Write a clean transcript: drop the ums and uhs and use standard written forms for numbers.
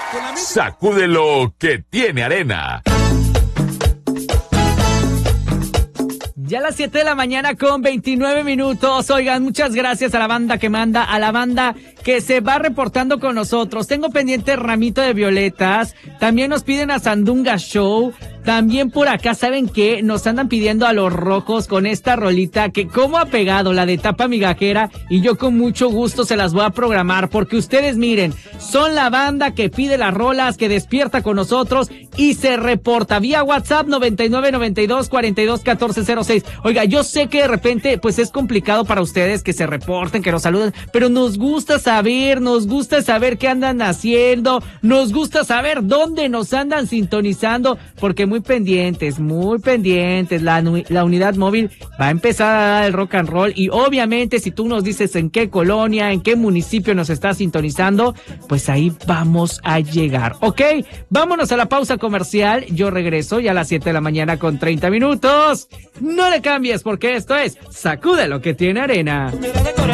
Sacúdelo que tiene arena. Ya a las 7 de la mañana con 29 minutos. Oigan, muchas gracias a la banda que manda, a la banda que se va reportando con nosotros. Tengo pendiente Ramito de Violetas. También nos piden a Sandunga Show. También por acá, ¿saben qué? Nos andan pidiendo a Los Rojos con esta rolita que cómo ha pegado, la de Tapa Migajera, y yo con mucho gusto se las voy a programar, porque ustedes miren, son la banda que pide las rolas, que despierta con nosotros y se reporta vía WhatsApp 9992421406. Oiga, yo sé que de repente pues es complicado para ustedes que se reporten, que nos saluden, pero nos gusta saber qué andan haciendo, nos gusta saber dónde nos andan sintonizando, porque muy pendientes, la unidad móvil va a empezar a dar el rock and roll, y obviamente si tú nos dices en qué colonia, en qué municipio nos estás sintonizando, pues ahí vamos a llegar, ¿ok? Vámonos a la pausa comercial, yo regreso ya a las 7 de la mañana con 30 minutos, no le cambies porque esto es Sacude lo que tiene arena.